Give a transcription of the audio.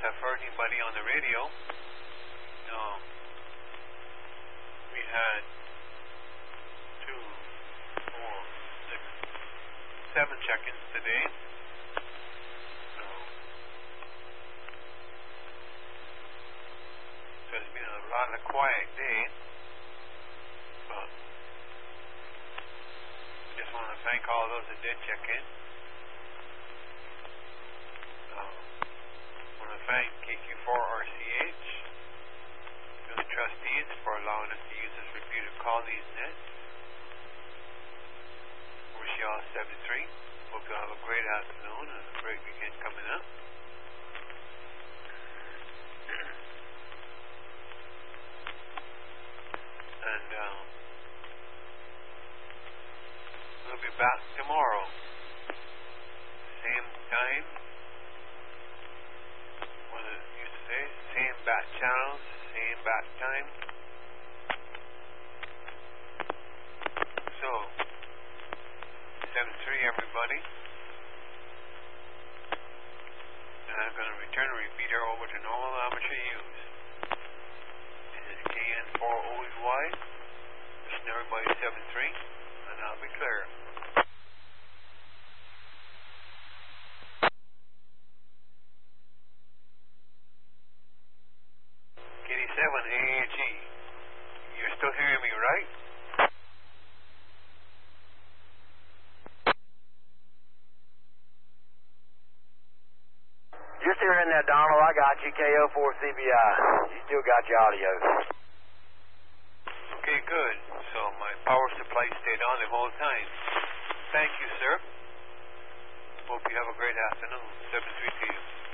have heard anybody on the radio. No. We had 2, 4, 6, 7 check-ins today. So it's been a rather quiet day. But I just want to thank all those that did check in. I want to thank KQ4RCH, and the trustees for allowing us to use this repeater call-these net. Wish you all 73. Hope you have a great afternoon and a great weekend coming up. And we'll be back tomorrow. Same time. What did it used to say? Same bat channels, same bat time. So, 7-3 everybody. And I'm going to return the repeater over to normal amateur use. This is KN4OEY. Listen everybody 7-3, and I'll be clear. KD7 AAG. You're still hearing me, right? Just hearing that, Donald. I got you, KO4CBI. You still got your audio. Okay, good. So my power supply stayed on the whole time. Thank you, sir. Hope you have a great afternoon. 7-3 to you.